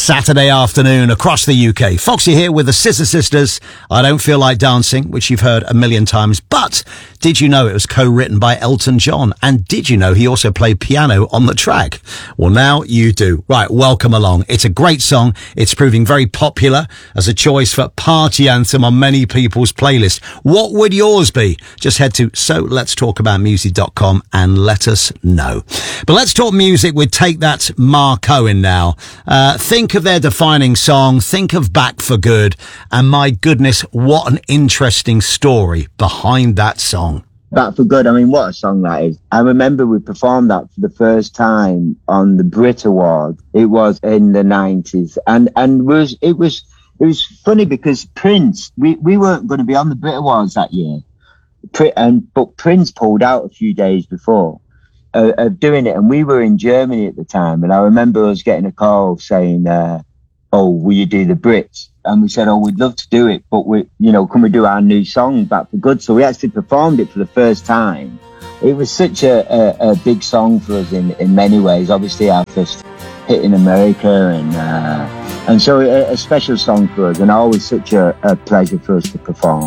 Saturday afternoon across the UK. Foxy here with the Scissor Sisters. I Don't Feel Like Dancing, which you've heard a million times. But did you know it was co-written by Elton John? And did you know he also played piano on the track? Well, now you do. Right, welcome along. It's a great song. It's proving very popular as a choice for party anthem on many people's playlists. What would yours be? Just head to soletstalkaboutmusic.com and let us know. But let's talk music with Take That Mark Cohen now. Think of their defining song, think of Back for Good, and my goodness, what an interesting story behind that song. Back for Good, I mean, what a song that is. I remember we performed that for the first time on the Brit Award. It was in the 90s. And it was funny because Prince, we weren't going to be on the Brit Awards that year. But Prince pulled out a few days before of doing it. And we were in Germany at the time. And I remember us getting a call saying, will you do the Brits? And we said, we'd love to do it, but can we do our new song, Back for Good? So we actually performed it for the first time. It was such a big song for us in many ways. Obviously, our first hit in America, and so a special song for us, and always such a pleasure for us to perform.